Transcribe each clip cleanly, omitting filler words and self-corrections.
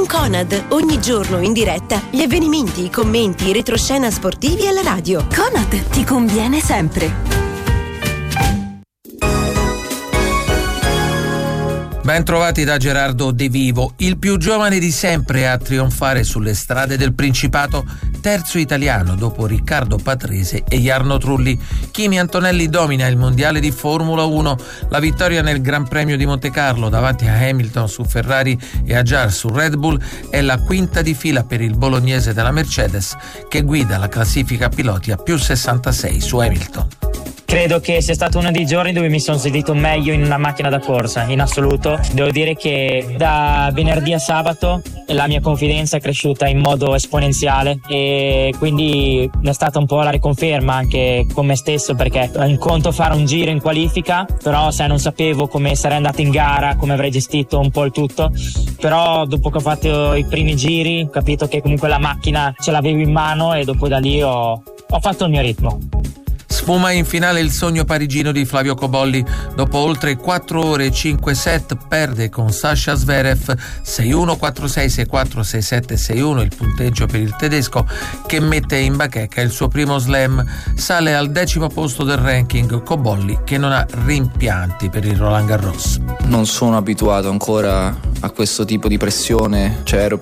Conad, ogni giorno in diretta gli avvenimenti, i commenti, i retroscena sportivi alla radio. Conad ti conviene sempre. Ben trovati da Gerardo De Vivo, il più giovane di sempre a trionfare sulle strade del Principato, terzo italiano dopo Riccardo Patrese e Jarno Trulli. Kimi Antonelli domina il mondiale di Formula 1, la vittoria nel Gran Premio di Montecarlo davanti a Hamilton su Ferrari e a Jarl su Red Bull è la quinta di fila per il bolognese della Mercedes che guida la classifica piloti a più 66 su Hamilton. Credo che sia stato uno dei giorni dove mi sono sentito meglio in una macchina da corsa, in assoluto. Devo dire che da venerdì a sabato la mia confidenza è cresciuta in modo esponenziale e quindi è stata un po' la riconferma anche con me stesso, perché in conto fare un giro in qualifica, però non sapevo come sarei andato in gara, come avrei gestito un po' il tutto, però dopo che ho fatto i primi giri ho capito che comunque la macchina ce l'avevo in mano e dopo da lì ho fatto il mio ritmo. Sfuma in finale il sogno parigino di Flavio Cobolli. Dopo oltre 4 ore e 5 set perde con Sasha Zverev 6-1, 4-6, 6-4, 6-7, 6-1 il punteggio per il tedesco che mette in bacheca il suo primo slam. Sale al 10° posto del ranking Cobolli che non ha rimpianti per il Roland Garros. Non sono abituato ancora a questo tipo di pressione,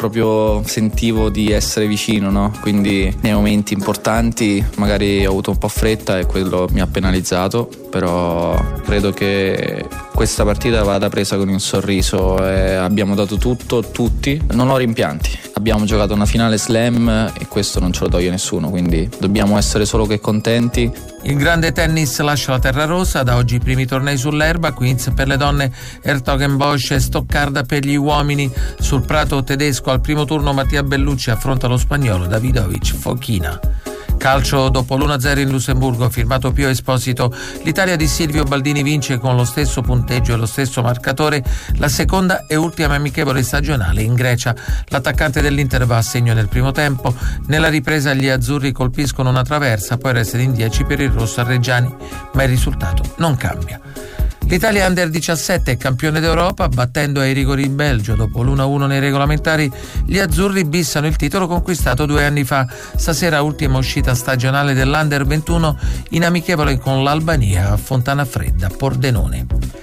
sentivo di essere vicino, no? Quindi nei momenti importanti magari ho avuto un po' fretta e quello mi ha penalizzato, però credo che questa partita vada presa con un sorriso e abbiamo dato tutto, tutti, non ho rimpianti, abbiamo giocato una finale slam e questo non ce lo toglie nessuno, quindi dobbiamo essere solo che contenti. Il grande tennis lascia la terra rossa, da oggi i primi tornei sull'erba, Queens per le donne, Hertogenbosch e Stoccarda per gli uomini. Sul prato tedesco al primo turno Mattia Bellucci affronta lo spagnolo Davidovic Fokina. Calcio, dopo l'1-0 in Lussemburgo firmato Pio Esposito, l'Italia di Silvio Baldini vince con lo stesso punteggio e lo stesso marcatore la seconda e ultima amichevole stagionale in Grecia. L'attaccante dell'Inter va a segno nel primo tempo, nella ripresa gli azzurri colpiscono una traversa, poi restano in 10 per il rosso a Reggiani, ma il risultato non cambia. L'Italia Under 17 è campione d'Europa, battendo ai rigori il Belgio. Dopo l'1-1 nei regolamentari, gli azzurri bissano il titolo conquistato 2 anni fa. Stasera ultima uscita stagionale dell'Under 21 in amichevole con l'Albania a Fontana Fredda, Pordenone.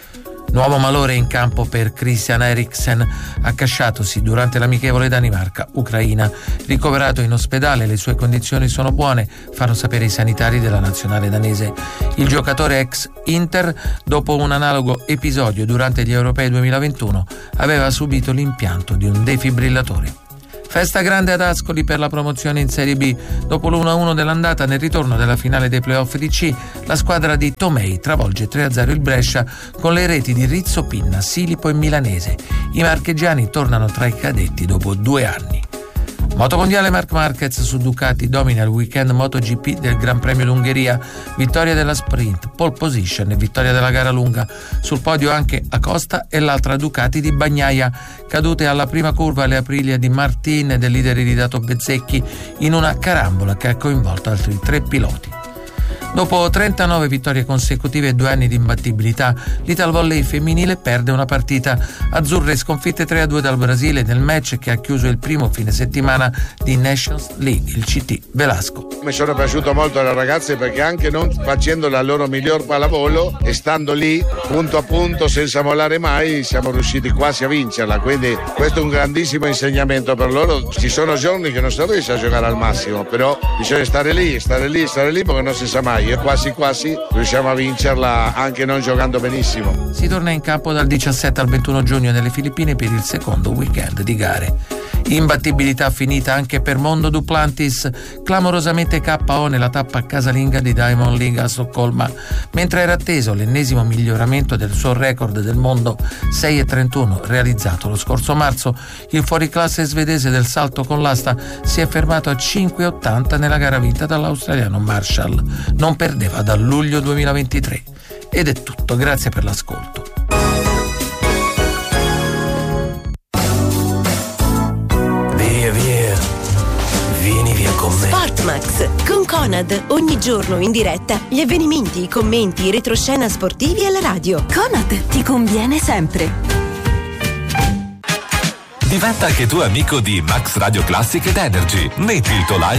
Nuovo malore in campo per Christian Eriksen, accasciatosi durante l'amichevole Danimarca-Ucraina. Ricoverato in ospedale, le sue condizioni sono buone, fanno sapere i sanitari della nazionale danese. Il giocatore ex Inter, dopo un analogo episodio durante gli Europei 2021, aveva subito l'impianto di un defibrillatore. Festa grande ad Ascoli per la promozione in Serie B. Dopo l'1-1 dell'andata, nel ritorno della finale dei playoff di C, la squadra di Tomei travolge 3-0 il Brescia con le reti di Rizzo, Pinna, Silipo e Milanese. I marchigiani tornano tra i cadetti dopo 2 anni. Motomondiale, Marc Marquez su Ducati domina il weekend MotoGP del Gran Premio d'Ungheria, vittoria della sprint, pole position e vittoria della gara lunga. Sul podio anche Acosta e l'altra Ducati di Bagnaia, cadute alla prima curva le Aprilia di Martin e del leader iridato Bezzecchi in una carambola che ha coinvolto altri 3 piloti. Dopo 39 vittorie consecutive e 2 anni di imbattibilità, l'Italvolley femminile perde una partita. Azzurre sconfitte 3-2 dal Brasile nel match che ha chiuso il primo fine settimana di Nations League, il CT Velasco. Mi sono piaciuto molto le ragazze perché anche non facendo la loro miglior pallavolo e stando lì punto a punto senza mollare mai siamo riusciti quasi a vincerla, quindi questo è un grandissimo insegnamento per loro. Ci sono giorni che non si riesce a giocare al massimo, però bisogna stare lì perché non si sa mai. E quasi riusciamo a vincerla anche non giocando benissimo. Si torna in campo dal 17 al 21 giugno nelle Filippine per il secondo weekend di gare. Imbattibilità finita anche per Mondo Duplantis, clamorosamente KO nella tappa casalinga di Diamond League a Stoccolma, mentre era atteso l'ennesimo miglioramento del suo record del mondo 6,31 realizzato lo scorso marzo. Il fuoriclasse svedese del salto con l'asta si è fermato a 5,80 nella gara vinta dall'australiano Marshall. Non perdeva dal luglio 2023. Ed è tutto, grazie per l'ascolto. Vieni via con me. Sportmax con Conad, ogni giorno in diretta gli avvenimenti, i commenti, i retroscena sportivi alla radio. Conad ti conviene sempre. Diventa anche tu amico di Max Radio Classic ed Energy. Metti il tuo like